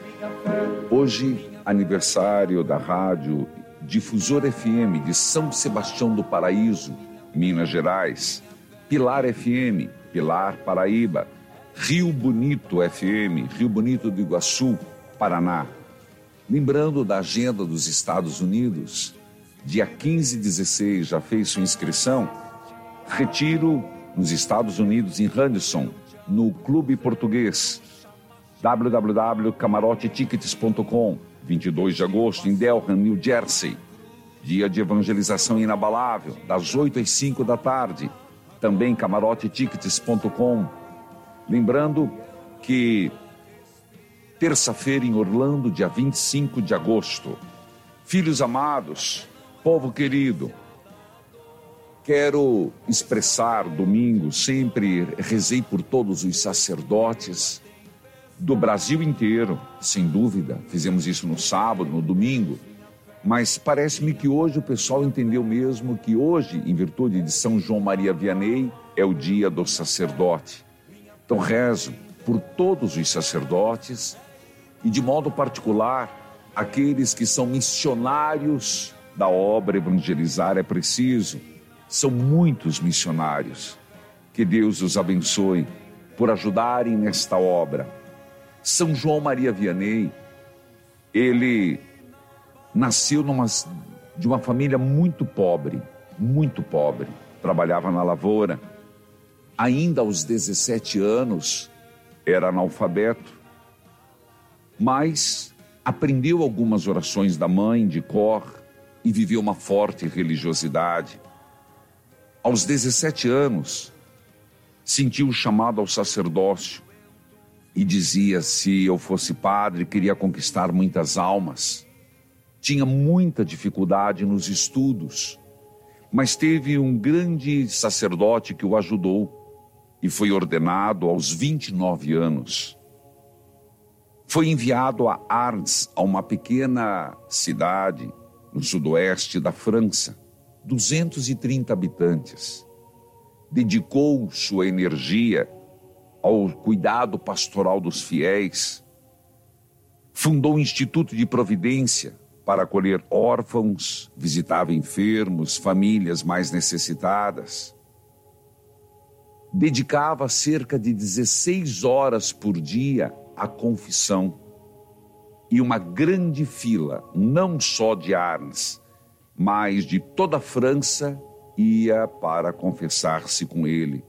Hoje, aniversário da Rádio Difusor FM de São Sebastião do Paraíso, Minas Gerais, Pilar FM, Pilar, Paraíba, Rio Bonito FM, Rio Bonito do Iguaçu, Paraná. Lembrando da agenda dos Estados Unidos, dia 15 e 16 já fez sua inscrição, retiro nos Estados Unidos, em Henderson, no Clube Português, www.camarotetickets.com, 22 de agosto, em Delham, New Jersey. Dia de evangelização inabalável, das 8 às 5 da tarde, também camarotetickets.com. Lembrando que terça-feira em Orlando, dia 25 de agosto. Filhos amados, povo querido, quero expressar domingo, sempre rezei por todos os sacerdotes do Brasil inteiro, sem dúvida. Fizemos isso no sábado, no domingo, mas parece-me que hoje o pessoal entendeu mesmo que hoje, em virtude de São João Maria Vianney, é o dia do sacerdote. Então rezo por todos os sacerdotes e, de modo particular, aqueles que são missionários da obra Evangelizar é Preciso. São muitos missionários. Que Deus os abençoe por ajudarem nesta obra. São João Maria Vianney, ele nasceu de uma família muito pobre, trabalhava na lavoura. Ainda aos 17 anos era analfabeto, mas aprendeu algumas orações da mãe de cor e viveu uma forte religiosidade. Aos 17 anos, sentiu o chamado ao sacerdócio e dizia: se eu fosse padre, queria conquistar muitas almas. Tinha muita dificuldade nos estudos, mas teve um grande sacerdote que o ajudou e foi ordenado aos 29 anos. Foi enviado a Arles, a uma pequena cidade no sudoeste da França, 230 habitantes. Dedicou sua energia ao cuidado pastoral dos fiéis. Fundou o Instituto de Providência para acolher órfãos, visitava enfermos, famílias mais necessitadas. Dedicava cerca de 16 horas por dia à confissão. E uma grande fila, não só de Arles, mas de toda a França, ia para confessar-se com ele.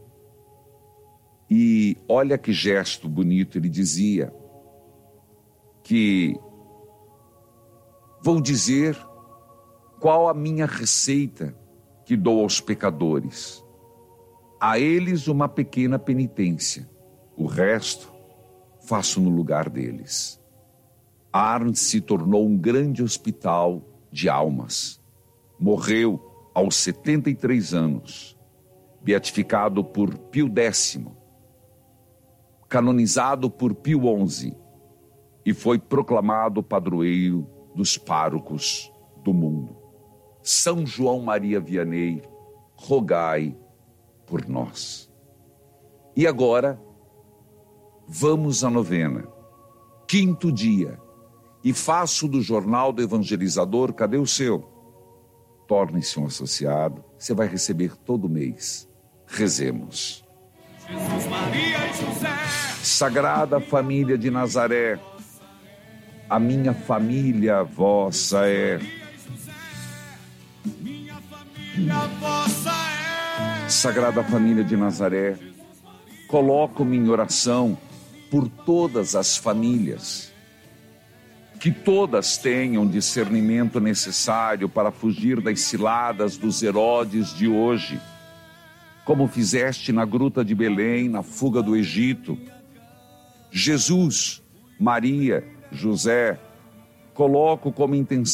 E olha que gesto bonito, ele dizia que: vou dizer qual a minha receita que dou aos pecadores. A eles uma pequena penitência, o resto faço no lugar deles. Arles se tornou um grande hospital de almas. Morreu aos 73 anos, beatificado por Pio X, canonizado por Pio XI e foi proclamado padroeiro dos párocos do mundo. São João Maria Vianney, rogai por nós. E agora, vamos à novena, 5º dia, e faço do Jornal do Evangelizador. Cadê o seu? Torne-se um associado, você vai receber todo mês. Rezemos. Jesus, Maria e José. Sagrada Família de Nazaré, a minha família vossa é. Minha família vossa é. Sagrada Família de Nazaré, coloco-me em oração por todas as famílias, que todas tenham discernimento necessário para fugir das ciladas dos Herodes de hoje, como fizeste na gruta de Belém, na fuga do Egito. Jesus, Maria, José, coloco como intenção